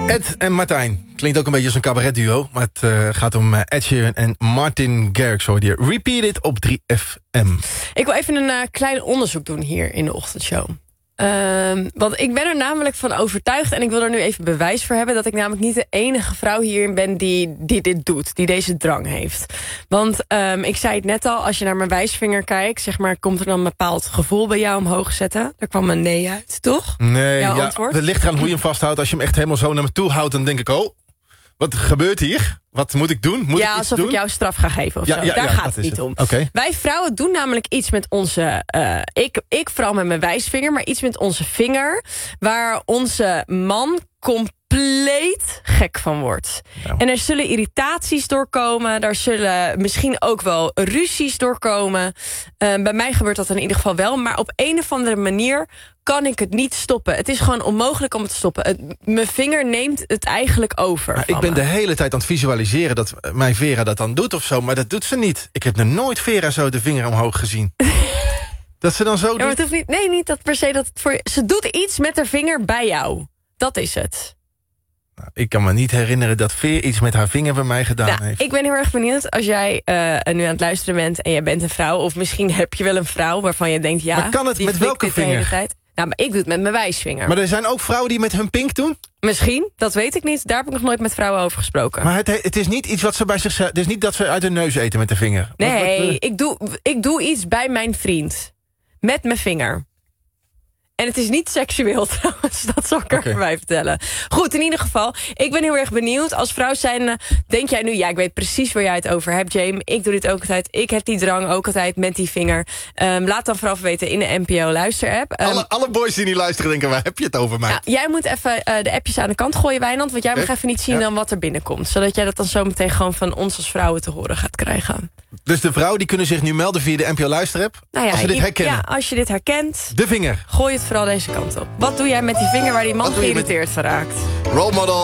Ed en Martijn. Klinkt ook een beetje als een cabaretduo. Maar het gaat om Ed Sheeran en Martin Garrix. Hoor je Repeat It op 3FM. Ik wil even een klein onderzoek doen hier in de ochtendshow. Want ik ben er namelijk van overtuigd... en ik wil er nu even bewijs voor hebben... dat ik namelijk niet de enige vrouw hierin ben die dit doet. Die deze drang heeft. Want ik zei het net al, als je naar mijn wijsvinger kijkt... zeg maar, komt er dan een bepaald gevoel bij jou omhoog zetten? Daar kwam een nee uit, toch? Nee, ja, het ligt eraan hoe je hem vasthoudt. Als je hem echt helemaal zo naar me toe houdt... dan denk ik, oh, wat gebeurt hier? Wat moet ik doen? Moet ik alsof ik jou straf ga geven of zo. Daar gaat het niet om. Okay. Wij vrouwen doen namelijk iets met onze... ik vooral met mijn wijsvinger, maar iets met onze vinger... waar onze man compleet gek van wordt. Nou. En er zullen irritaties doorkomen. Er zullen misschien ook wel ruzies doorkomen. Bij mij gebeurt dat in ieder geval wel. Maar op een of andere manier kan ik het niet stoppen. Het is gewoon onmogelijk om het te stoppen. Mijn vinger neemt het eigenlijk over. Ik ben de hele tijd aan het visualiseren... dat mijn Vera dat dan doet of zo. Maar dat doet ze niet. Ik heb nog nooit Vera zo de vinger omhoog gezien. Dat ze dan zo... Ja, maar het hoeft niet, nee, niet dat per se dat het voor je... Ze doet iets met haar vinger bij jou. Dat is het. Ik kan me niet herinneren dat Veer iets met haar vinger bij mij gedaan heeft. Ik ben heel erg benieuwd als jij nu aan het luisteren bent... en jij bent een vrouw, of misschien heb je wel een vrouw... waarvan je denkt, ja... Maar kan het met welke vinger? Nou, maar ik doe het met mijn wijsvinger. Maar er zijn ook vrouwen die met hun pink doen? Misschien, dat weet ik niet. Daar heb ik nog nooit met vrouwen over gesproken. Maar het is niet iets wat ze bij zichzelf... Het is niet dat ze uit hun neus eten met de vinger. Nee, ik doe iets bij mijn vriend. Met mijn vinger. En het is niet seksueel trouwens, dat zal ik er voor mij vertellen. Goed, in ieder geval, ik ben heel erg benieuwd. Als vrouw zijn, denk jij nu, ja, ik weet precies waar jij het over hebt, Jamie. Ik doe dit ook altijd. Ik heb die drang ook altijd met die vinger. Laat dan vooral weten in de NPO luisterapp. Alle boys die niet luisteren denken, waar heb je het over, mij? Ja, jij moet even de appjes aan de kant gooien, Wijnand. Want jij mag even niet zien dan wat er binnenkomt. Zodat jij dat dan zo meteen gewoon van ons als vrouwen te horen gaat krijgen. Dus de vrouwen die kunnen zich nu melden via de NPO luisterapp? Nou ja, als ze dit herkennen. Ja, als je dit herkent. De vinger. Gooi het vooral deze kant op. Wat doe jij met die vinger waar die man geïrriteerd van raakt? Role model.